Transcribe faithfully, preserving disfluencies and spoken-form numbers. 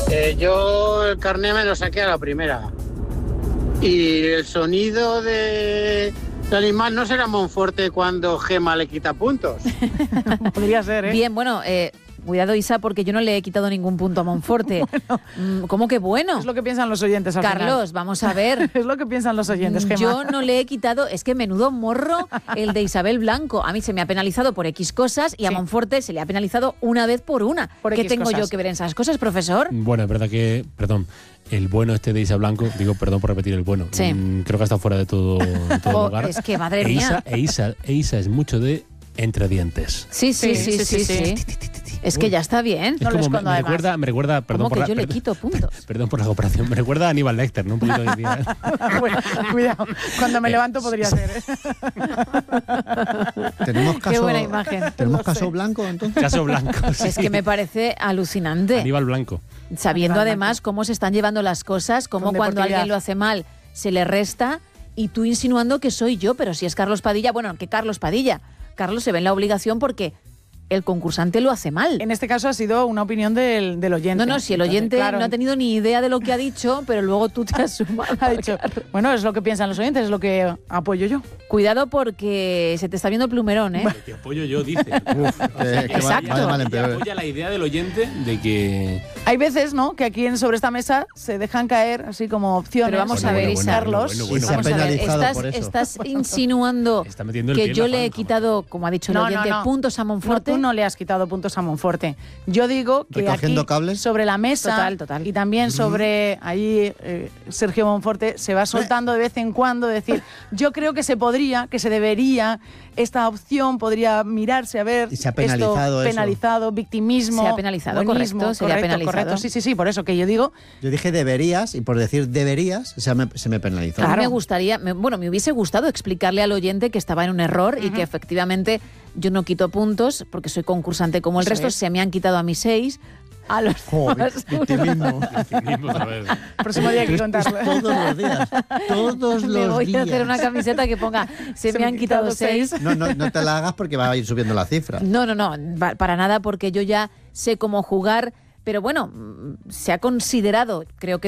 Eh, yo el carné me lo saqué a la primera. Y el sonido de... el animal no será Monforte cuando Gema le quita puntos. Podría ser, ¿eh? Bien, bueno, eh, cuidado, Isa, porque yo no le he quitado ningún punto a Monforte. Bueno, ¿cómo que bueno? Es lo que piensan los oyentes al Carlos, final. vamos a ver. Es lo que piensan los oyentes, Gemma. Yo no le he quitado, es que menudo morro el de Isabel Blanco. A mí se me ha penalizado por X cosas y a Sí. Monforte se le ha penalizado una vez por una. Por ¿Qué X tengo cosas. yo que ver en esas cosas, profesor? Bueno, es verdad que, perdón, el bueno este de Isa Blanco, digo perdón por repetir el bueno, Sí. mm, creo que está fuera de todo, de todo Oh, lugar. es que, madre e mía. Isa, e Isa, e Isa es mucho de entre dientes. Sí, sí, sí, sí, sí. sí, sí. Es que ya está bien. Es No lo como me, escondo, me además. recuerda, me recuerda, perdón ¿Cómo por que la, yo le perdón- quito puntos? Perdón por la comparación, me recuerda a Aníbal Lecter, ¿no? Un poquito de día. Bueno, cuidado, cuando me Eh, levanto podría sí. ser. ¿eh? ¿Tenemos caso, Qué buena imagen. ¿tenemos Lo caso sé. blanco entonces? Caso Blanco. Sí. Es que me parece alucinante. Aníbal Blanco. Sabiendo Aníbal además Blanco. cómo se están llevando las cosas, cómo Con cuando deportividad. alguien lo hace mal se le resta y tú insinuando que soy yo, pero si es Carlos Padilla, bueno, que Carlos Padilla. Carlos se ve en la obligación porque el concursante lo hace mal. En este caso ha sido una opinión del, del oyente. No, no, si el Entonces, oyente claro, no ha tenido ni idea de lo que ha dicho, pero luego tú te has sumado. ha dicho, bueno, es lo que piensan los oyentes, es lo que apoyo yo. Cuidado porque se te está viendo el plumerón, ¿eh? Que apoyo yo, dice. Uf, que, que va, Exacto. va de mal en Y peor. apoya la idea del oyente de que... Hay veces, ¿no?, que aquí en, sobre esta mesa se dejan caer así como opciones. Pero vamos a ver, Isa. Carlos. Bueno, bueno, Y se ha Vamos a ver, penalizado estás, por eso. estás insinuando Está metiendo el pie que en yo la le he zanja, quitado, como ha dicho el No, no, oyente, no. puntos a No, Monforte. tú no le has quitado puntos a Monforte. Yo digo que ¿Recogiendo aquí, cables? sobre la mesa, Total, total. y también sobre ahí eh, Sergio Monforte se va soltando de vez en cuando decir, yo creo que se podría, que se debería, esta opción podría mirarse a ver. Y se ha penalizado esto, eso. penalizado, victimismo. Se ha penalizado, buenismo, correcto, se le ha correcto, penalizado. correcto. Sí, sí, sí, por eso que yo digo, Yo dije deberías y por decir deberías se me, se me penalizó. A mí Claro. me gustaría, me- bueno, me hubiese gustado explicarle al oyente que estaba en un error y que efectivamente yo no quito puntos porque soy concursante como el Eso resto, es. se me han quitado a mis seis, a los Jo, demás vi- victimismo. Definimos, a ver. el próximo día hay que contarlo. Todos los días. Todos los me voy días. a hacer una camiseta que ponga se, me han quitado seis. No, no, no te la hagas porque va a ir subiendo la cifra. No, no, no, pa- para nada porque yo ya sé cómo jugar, pero bueno, mm, se ha considerado, creo que